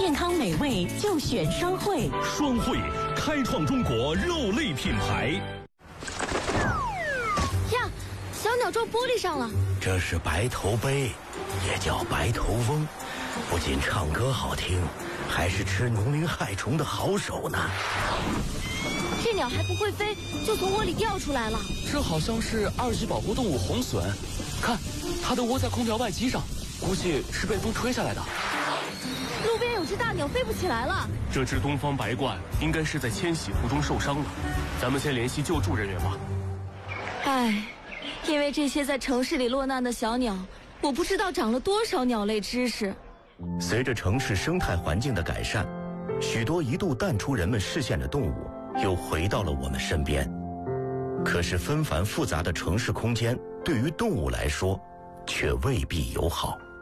健康美味就选双汇。 双汇开创中国肉类品牌。 呀，小鸟撞玻璃上了。 这是白头鹎，也叫白头翁，不仅唱歌好听，还是吃农林害虫的好手呢。 这鸟还不会飞，就从窝里掉出来了。 这好像是2级保护动物红隼，看，它的窝在空调外机上，估计是被风吹下来的。 路边有只大鸟飞不起来了。 这只东方白鹳应该是在迁徙途中受伤了，咱们先联系救助人员吧。 唉，因为这些在城市里落难的小鸟，我不知道长了多少鸟类知识。 随着城市生态环境的改善，许多一度淡出人们视线的动物又回到了我们身边。可是纷繁复杂的城市空间对于动物来说却未必友好。